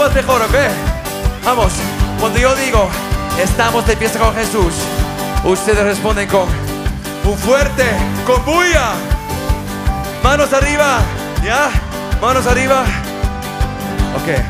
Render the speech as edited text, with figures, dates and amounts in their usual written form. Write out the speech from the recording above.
Más mejor, ¿ok? Vamos, cuando yo digo estamos de fiesta con Jesús, ustedes responden con un fuerte, con bulla. Manos arriba, ¿ya? Manos arriba. Ok.